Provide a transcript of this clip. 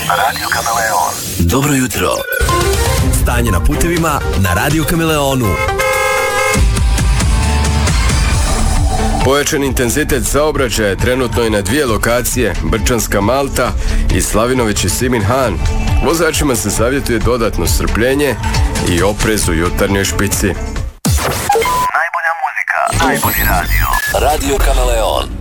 Radio Kameleon. Dobro jutro. Stanje na putevima na Radio Kameleonu. Pojačan intenzitet saobraćaja trenutno je na dvije lokacije, Brčanska Malta i Slavinović i Simin Han. Vozačima se savjetuje dodatno strpljenje i oprez u jutarnjoj špici. Najbolja muzika, najbolji radio. Radio Kameleon.